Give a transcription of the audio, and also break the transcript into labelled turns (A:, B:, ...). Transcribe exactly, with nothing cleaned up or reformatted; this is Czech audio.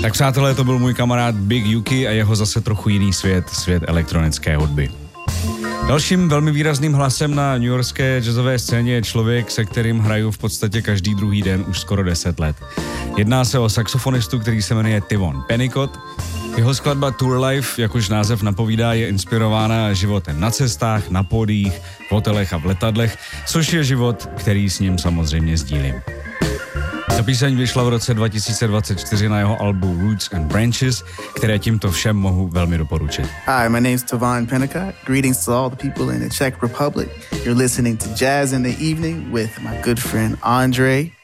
A: Tak přátelé, to byl můj kamarád Big Yuki a jeho zase trochu jiný svět, svět elektronické hudby. Dalším velmi výrazným hlasem na newyorské jazzové scéně je člověk, se kterým hraju v podstatě každý druhý den už skoro deset let. Jedná se o saxofonistu, který se jmenuje Tivon Pennicott. Jeho skladba Tour Life, jak už název napovídá, je inspirována životem na cestách, na pódiích, v hotelech a v letadlech, což je život, který s ním samozřejmě sdílím. Ta píseň vyšla v roce dva tisíce dvacet čtyři na jeho albu Roots and Branches, které tímto všem mohu velmi doporučit.
B: Hi, my name is Tivon Pennicott. Greetings to all the people in the Czech Republic. You're listening to Jazz in the Evening with my good friend Andre.